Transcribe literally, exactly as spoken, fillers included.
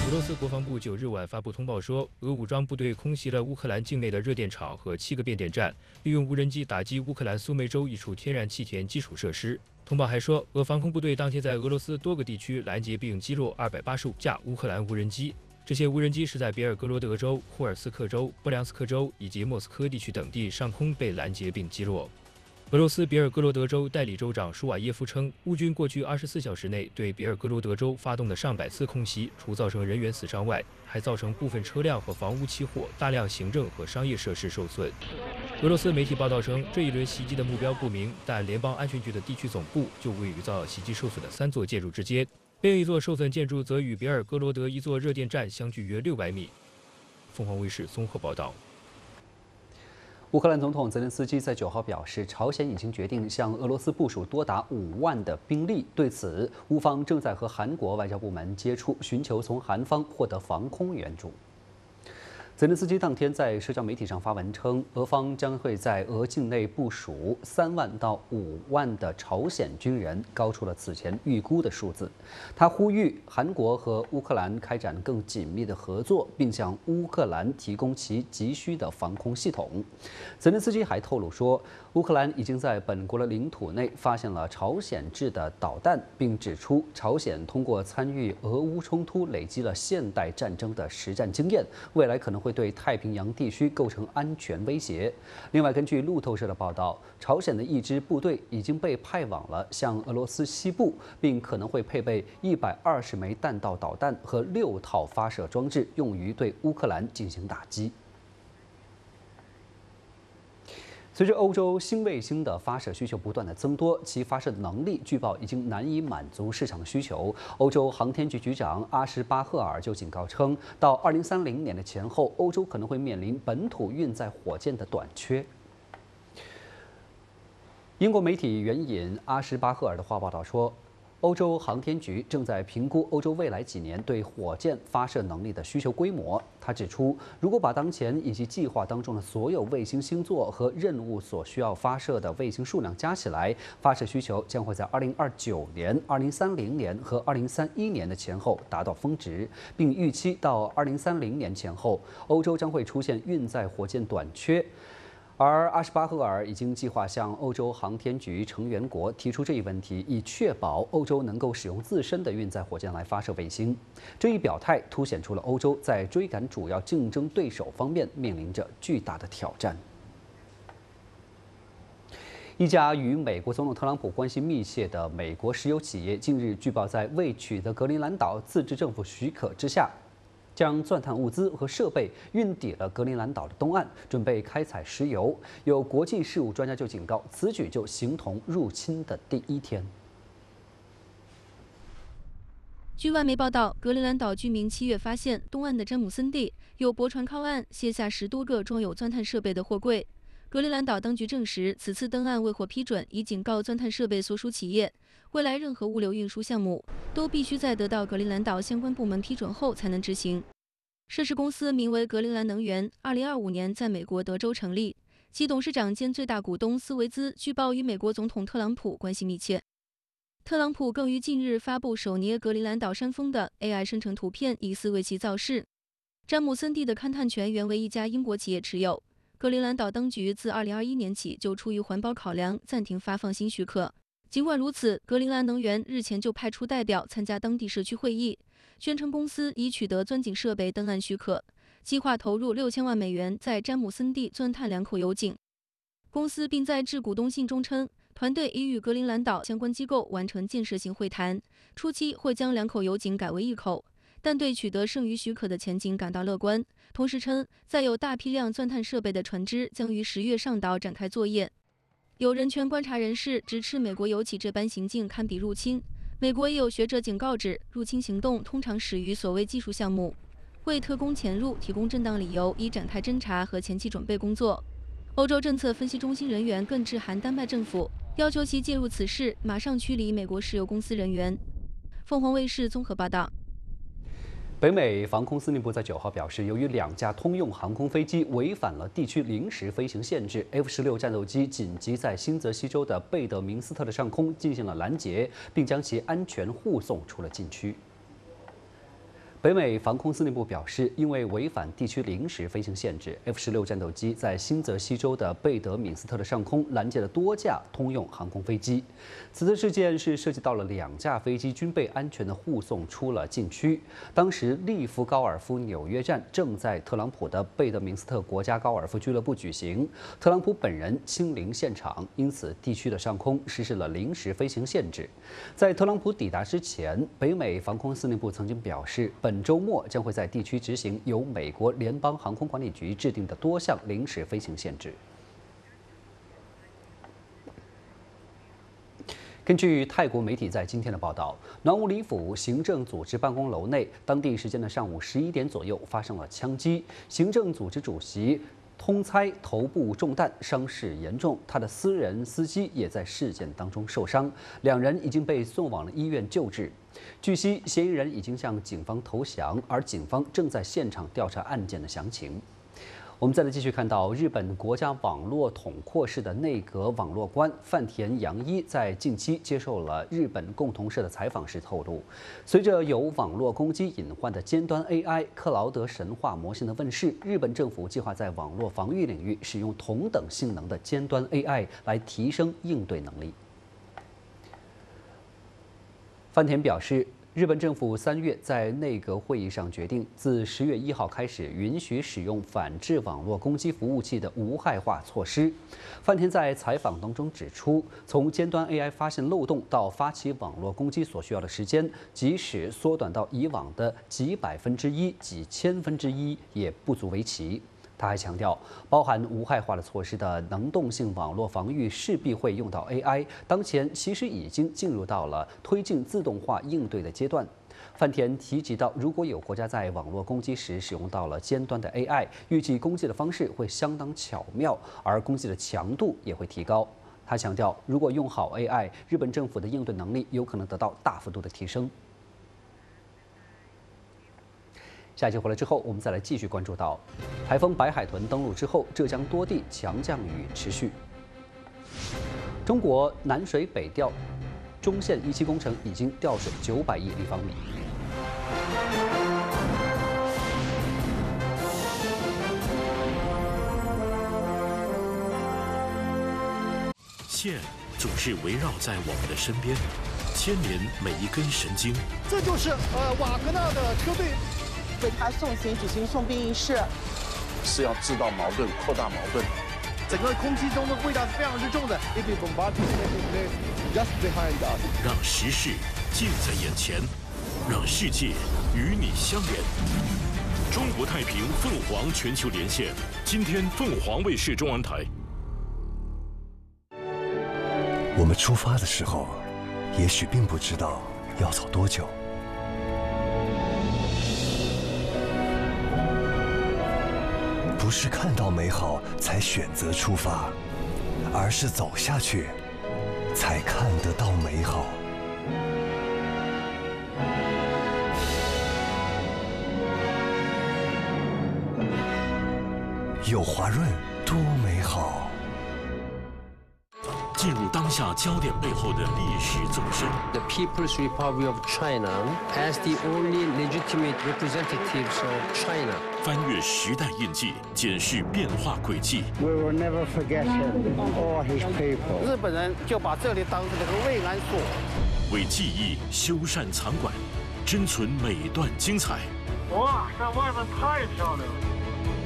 俄罗斯国防部九日晚发布通报说，俄武装部队空袭了乌克兰境内的热电厂和七个变电站，利用无人机打击乌克兰苏梅州一处天然气田基础设施。通报还说，俄防空部队当天在俄罗斯多个地区拦截并击落二百八十五架乌克兰无人机。这些无人机是在别尔哥罗德州、霍尔斯克州、布良斯克州以及莫斯科地区等地上空被拦截并击落。俄罗斯别尔哥罗德州代理州长舒瓦耶夫称，乌军过去二十四小时内对别尔哥罗德州发动的上百次空袭，除造成人员死伤外，还造成部分车辆和房屋起火，大量行政和商业设施受损。俄罗斯媒体报道称，这一轮袭击的目标不明，但联邦安全局的地区总部就位于遭袭击受损的三座建筑之间，另一座受损建筑则与别尔哥罗德一座热电站相距约六百米。凤凰卫视综合报道。 乌克兰总统泽连斯基在九号表示，朝鲜已经决定向俄罗斯部署多达五万的兵力。对此，乌方正在和韩国外交部门接触，寻求从韩方获得防空援助。泽连斯基当天在社交媒体上发文称，俄方将会在俄境内部署三万到五万的朝鲜军人，高出了此前预估的数字。他呼吁韩国和乌克兰开展更紧密的合作，并向乌克兰提供其急需的防空系统。泽连斯基还透露说，乌克兰已经在本国的领土内发现了朝鲜制的导弹，并指出朝鲜通过参与俄乌冲突累积了现代战争的实战经验，未来可能会对太平洋地区构成安全威胁。另外，根据路透社的报道，朝鲜的一支部队已经被派往了向俄罗斯西部，并可能会配备一百二十枚弹道导弹和六套发射装置，用于对乌克兰进行打击。随着欧洲新卫星的发射需求不断的增多，其发射的能力据报已经难以满足市场的需求。欧洲航天局局长阿什巴赫尔就警告称，到二零三零年的前后，欧洲可能会面临本土运载火箭的短缺。英国媒体援引阿什巴赫尔的话报道说，欧洲航天局正在评估欧洲未来几年对火箭发射能力的需求规模。他指出，如果把当前以及计划当中的所有卫星星座和任务所需要发射的卫星数量加起来，发射需求将会在二零二九年、二零三零年和二零三一年的前后达到峰值，并预期到二零三零年前后，欧洲将会出现运载火箭短缺。而阿什巴赫尔已经计划向欧洲航天局成员国提出这一问题，以确保欧洲能够使用自身的运载火箭来发射卫星。这一表态凸显出了欧洲在追赶主要竞争对手方面面临着巨大的挑战。一家与美国总统特朗普关系密切的美国石油企业，近日据报在未取得格陵兰岛自治政府许可之下，将钻探物资和设备运抵了格陵兰岛的东岸，准备开采石油。有国际事务专家就警告，此举就形同入侵的第一天。 据外媒报道，格陵兰岛居民七月发现东岸的詹姆森地有驳船靠岸，卸下十多个装有钻探设备的货柜。格陵兰岛当局证实，此次登岸未获批准，已警告钻探设备所属企业，未来任何物流运输项目都必须在得到格陵兰岛相关部门批准后才能执行。涉事公司名为格陵兰能源，二零二五年在美国德州成立，其董事长兼最大股东斯维兹据报与美国总统特朗普关系密切。特朗普更于近日发布手捏格陵兰岛山峰的 A I 生成图片，疑似为其造势。詹姆森地的勘探权原为一家英国企业持有。格陵兰岛当局自二零二一年起就出于环保考量暂停发放新许可。尽管如此，格陵兰能源日前就派出代表参加当地社区会议，宣称公司已取得钻井设备登岸许可，计划投入六千万美元在詹姆森地钻探两口油井。公司并在致股东信中称，团队已与格陵兰岛相关机构完成建设性会谈，初期会将两口油井改为一口，但对取得剩余许可的前景感到乐观。同时称，载有大批量钻探设备的船只将于十月上岛展开作业。有人权观察人士直斥美国油企这般行径堪比入侵。美国也有学者警告指，入侵行动通常始于所谓技术项目，为特工潜入提供正当理由，以展开侦查和前期准备工作。欧洲政策分析中心人员更致函丹麦政府，要求其介入此事，马上驱离美国石油公司人员。凤凰卫视综合报道。 北美防空司令部在九号表示，由于两架通用航空飞机违反了地区临时飞行限制 ，F 十六战斗机紧急在新泽西州的贝德明斯特的上空进行了拦截，并将其安全护送出了禁区。 北美防空司令部表示，因为违反地区临时飞行限制 ，F 十六战斗机在新泽西州的贝德敏斯特的上空拦截了多架通用航空飞机。此次事件是涉及到了两架飞机均被安全的护送出了禁区。当时，利夫高尔夫纽约站正在特朗普的贝德明斯特国家高尔夫俱乐部举行，特朗普本人亲临现场，因此地区的上空实施了临时飞行限制。在特朗普抵达之前，北美防空司令部曾经表示，本周末将会在地区执行由美国联邦航空管理局制定的多项临时飞行限制。根据泰国媒体在今天的报道，暖武里府行政组织办公楼内，当地时间的上午十一点左右发生了枪击，行政组织主席通猜头部中弹，伤势严重，他的私人司机也在事件当中受伤，两人已经被送往了医院救治。据悉，嫌疑人已经向警方投降，而警方正在现场调查案件的详情。我们再来继续看到，日本国家网络统括室的内阁网络官饭田洋一在近期接受了日本共同社的采访时透露，随着有网络攻击隐患的尖端 A I 克劳德神话模型的问世，日本政府计划在网络防御领域使用同等性能的尖端 A I 来提升应对能力。饭田表示，日本政府三月在内阁会议上决定，自十月一号开始允许使用反制网络攻击服务器的无害化措施。饭田在采访当中指出，从尖端 A I 发现漏洞到发起网络攻击所需要的时间，即使缩短到以往的几百分之一、几千分之一，也不足为奇。他还强调，包含无害化的措施的能动性网络防御势必会用到 A I， 当前其实已经进入到了推进自动化应对的阶段。饭田提及到，如果有国家在网络攻击时使用到了尖端的 A I， 预计攻击的方式会相当巧妙，而攻击的强度也会提高。他强调，如果用好 A I， 日本政府的应对能力有可能得到大幅度的提升。下一集回来之后，我们再来继续关注到，台风白海豚登陆之后，浙江多地强降雨持续。中国南水北调中线一期工程已经调水九百亿立方米。 线总是围绕在我们的身边，牵连每一根神经。 这就是呃瓦格纳的车队。 为他送行举行送殡仪式， 是要制造矛盾、扩大矛盾。 整个空气中的味道是非常之重的。 让时事近在眼前，让世界与你相连。中国太平凤凰全球连线，今天凤凰卫视中文台。 我们出发的时候，也许并不知道要走多久。不是看到美好才选择出发，而是走下去才看得到美好。有华润多美好。 进入当下焦点背后的历史纵深。 The People's Republic of China as the only legitimate representatives of China. 翻越时代印记，检视变化轨迹。 We will never forget him or his people. 日本人就把这里当成了个慰安所。 为记忆修缮藏馆，珍存每段精彩。 哇，在外面太漂亮了。